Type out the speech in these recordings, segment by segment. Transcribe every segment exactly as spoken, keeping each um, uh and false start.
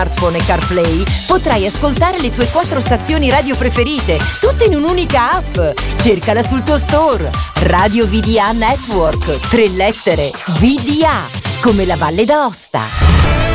smartphone e CarPlay potrai ascoltare le tue quattro stazioni radio preferite, tutte in un'unica app. Cercala sul tuo store. Radio V D A Network. Tre lettere. V D A. Come la Valle d'Aosta.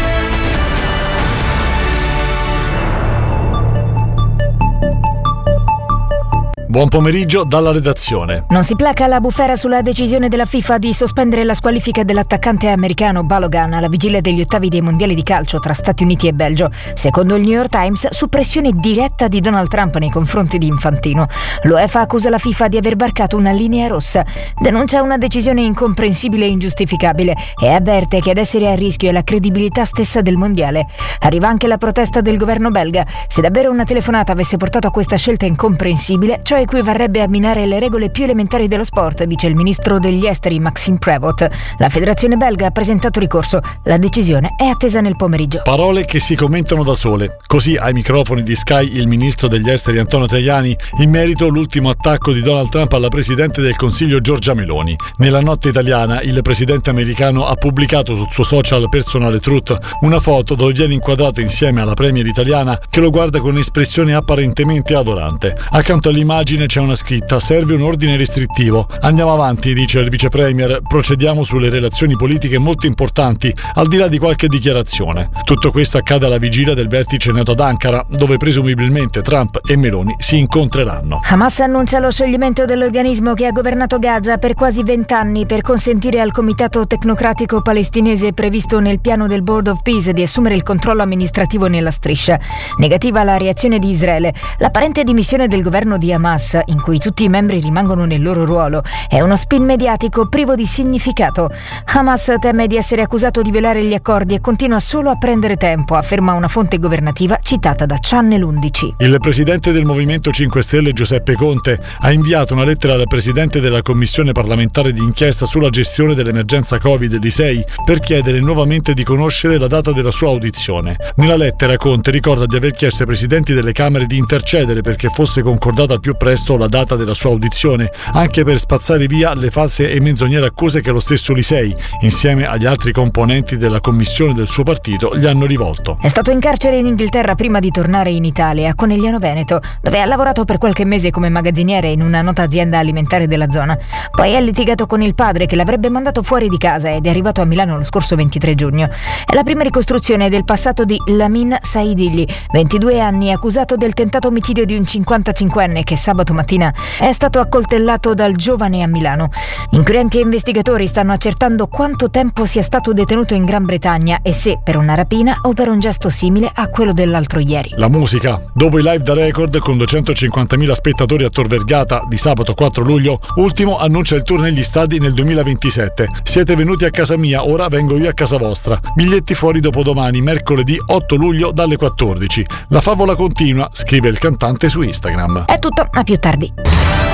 Buon pomeriggio dalla redazione. Non si placa la bufera sulla decisione della FIFA di sospendere la squalifica dell'attaccante americano Balogun alla vigilia degli ottavi dei mondiali di calcio tra Stati Uniti e Belgio. Secondo il New York Times, su pressione diretta di Donald Trump nei confronti di Infantino. L'UEFA accusa la FIFA di aver varcato una linea rossa, denuncia una decisione incomprensibile e ingiustificabile e avverte che ad essere a rischio è la credibilità stessa del mondiale. Arriva anche la protesta del governo belga. Se davvero una telefonata avesse portato a questa scelta incomprensibile, ciò equivarrebbe a minare le regole più elementari dello sport, dice il ministro degli esteri Maxime Prévost. La federazione belga ha presentato ricorso. La decisione è attesa nel pomeriggio. Parole che si commentano da sole. Così ai microfoni di Sky il ministro degli esteri Antonio Tajani in merito all'ultimo attacco di Donald Trump alla presidente del Consiglio Giorgia Meloni. Nella notte italiana il presidente americano ha pubblicato sul suo social personale Truth una foto dove viene inquadrato insieme alla premier italiana che lo guarda con espressione apparentemente adorante. Accanto all'immagine c'è una scritta: serve un ordine restrittivo. Andiamo avanti, dice il vice premier, procediamo sulle relazioni politiche molto importanti, al di là di qualche dichiarazione. Tutto questo accade alla vigilia del vertice nato ad Ankara, dove presumibilmente Trump e Meloni si incontreranno. Hamas annuncia lo scioglimento dell'organismo che ha governato Gaza per quasi vent'anni per consentire al comitato tecnocratico palestinese previsto nel piano del Board of Peace di assumere il controllo amministrativo nella striscia. Negativa la reazione di Israele. L'apparente dimissione del governo di Hamas, in cui tutti i membri rimangono nel loro ruolo, è uno spin mediatico privo di significato. Hamas teme di essere accusato di violare gli accordi e continua solo a prendere tempo, afferma una fonte governativa citata da Channel undici. Il presidente del Movimento cinque Stelle Giuseppe Conte ha inviato una lettera al presidente della Commissione parlamentare di inchiesta sulla gestione dell'emergenza Covid l'I S E I per chiedere nuovamente di conoscere la data della sua audizione. Nella lettera Conte ricorda di aver chiesto ai presidenti delle Camere di intercedere perché fosse concordata al più presto la data della sua audizione, anche per spazzare via le false e menzognere accuse che lo stesso l'I S E I, insieme agli altri componenti della commissione del suo partito, gli hanno rivolto. È stato in carcere in Inghilterra prima di tornare in Italia, a Conegliano Veneto, dove ha lavorato per qualche mese come magazziniere in una nota azienda alimentare della zona. Poi ha litigato con il padre che l'avrebbe mandato fuori di casa ed è arrivato a Milano lo scorso ventitré giugno. È la prima ricostruzione del passato di Lamin Saidigli, ventidue anni, accusato del tentato omicidio di un cinquantacinquenne che sabato mattina è stato accoltellato dal giovane a Milano. Inquirenti e investigatori stanno accertando quanto tempo sia stato detenuto in Gran Bretagna e se per una rapina o per un gesto simile a quello dell'altro ieri. La musica. Dopo i live da record con duecentocinquantamila spettatori a Tor Vergata di sabato quattro luglio, Ultimo annuncia il tour negli stadi nel duemilaventisette. Siete venuti a casa mia, ora vengo io a casa vostra. Biglietti fuori dopodomani, mercoledì otto luglio dalle quattordici. La favola continua, scrive il cantante su Instagram. È tutto, a più tardi.